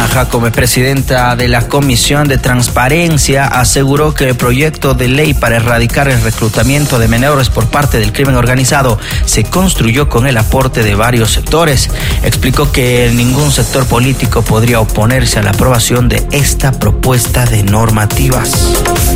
Karina Jacome, presidenta de la Comisión de Transparencia, aseguró que el proyecto de ley para erradicar el reclutamiento de menores por parte del crimen organizado se construyó con el aporte de varios sectores. Explicó que ningún sector político podría oponerse a la aprobación de esta propuesta de normativas.